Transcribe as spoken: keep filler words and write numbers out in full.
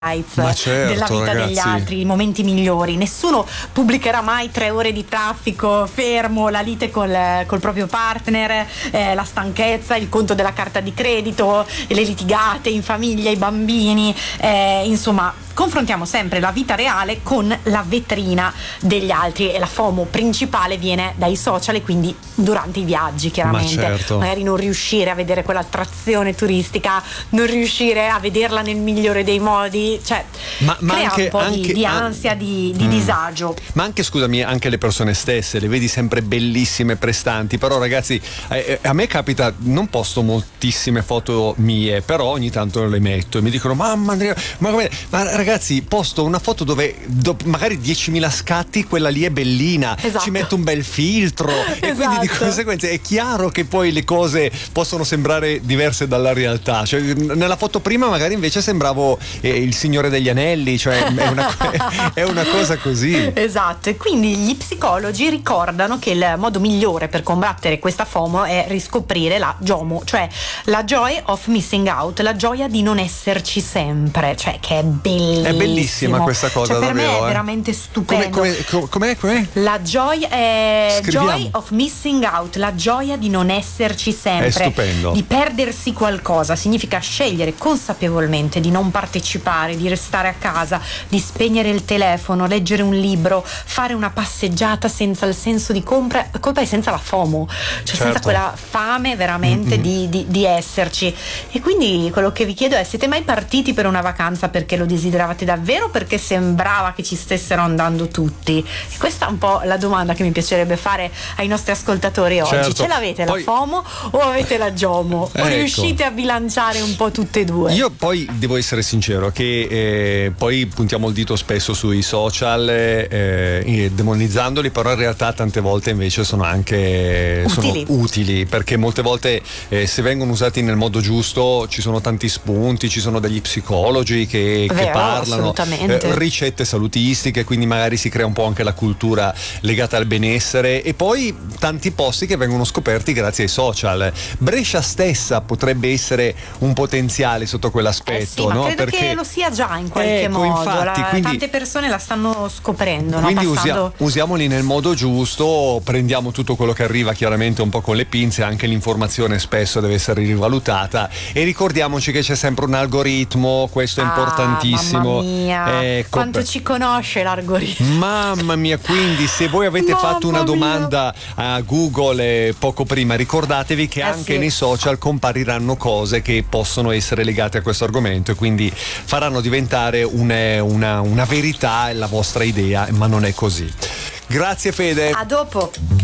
Ma certo, della vita ragazzi. degli altri, i momenti migliori. Nessuno pubblicherà mai tre ore di traffico fermo, la lite col, col proprio partner, eh, la stanchezza, il conto della carta di credito, le litigate in famiglia, i bambini, eh, insomma confrontiamo sempre la vita reale con la vetrina degli altri, e la FOMO principale viene dai social e quindi durante i viaggi, chiaramente. Ma certo. Magari non riuscire a vedere quell'attrazione turistica, non riuscire a vederla nel migliore dei modi, cioè ma, ma crea anche, un po' anche, di, di ansia, di, di mm. disagio. Ma anche, scusami, anche le persone stesse le vedi sempre bellissime, prestanti, però ragazzi, eh, a me capita, non posto moltissime foto mie, però ogni tanto le metto e mi dicono mamma Andrea, ma come, ma ragazzi, posto una foto dove do, magari diecimila scatti, quella lì è bellina, esatto. Ci metto un bel filtro Esatto. e quindi di conseguenza è chiaro che poi le cose possono sembrare diverse dalla realtà, cioè nella foto prima magari invece sembravo eh, il Signore degli Anelli, cioè è una, è una cosa così. Esatto, e quindi gli psicologi ricordano che il modo migliore per combattere questa FOMO è riscoprire la JOMO, cioè la joy of missing out, la gioia di non esserci sempre, cioè che è bellissimo. È bellissima questa cosa, cioè, per davvero, me è eh. veramente stupendo. Come, come, com'è, com'è? La joy è Scriviamo. joy of missing out, la gioia di non esserci sempre, è stupendo. Di perdersi qualcosa, significa scegliere consapevolmente di non partecipare, di restare a casa, di spegnere il telefono, leggere un libro, fare una passeggiata senza il senso di compra, colpa è senza la FOMO, cioè certo. senza quella fame veramente mm-hmm. di, di, di esserci. E quindi quello che vi chiedo è: siete mai partiti per una vacanza perché lo desideravate davvero, perché sembrava che ci stessero andando tutti? E questa è un po' la domanda che mi piacerebbe fare ai nostri ascoltatori oggi. Certo. Ce l'avete poi... la FOMO o avete la JOMO? Ecco. O riuscite a bilanciare un po' tutte e due? Io poi devo essere sincero che eh, poi puntiamo il dito spesso sui social eh, demonizzandoli, però in realtà tante volte invece sono anche utili, sono utili perché molte volte eh, se vengono usati nel modo giusto ci sono tanti spunti, ci sono degli psicologi che, Vero, che parlano, eh, ricette salutistiche, quindi magari si crea un po' anche la cultura legata al benessere, e poi tanti posti che vengono scoperti grazie ai social. Brescia stessa potrebbe essere un potenziale sotto quell'aspetto, eh sì, ma no? credo Perché che lo sia già in qualche ecco, modo. infatti, la, quindi, tante persone la stanno scoprendo, quindi no? usia, Passando... usiamoli nel modo giusto, prendiamo tutto quello che arriva chiaramente un po' con le pinze, anche l'informazione spesso deve essere rivalutata, e ricordiamoci che c'è sempre un algoritmo, questo è ah, importantissimo. Mamma mia, ecco, quanto per... ci conosce l'algoritmo. Mamma mia, quindi se voi avete Mamma fatto una mia. domanda a Google eh, poco prima, ricordatevi che eh anche sì. nei social compariranno cose che possono essere legate a questo argomento e quindi faranno diventare una, una, una verità la vostra idea, ma non è così. Grazie Fede. A dopo.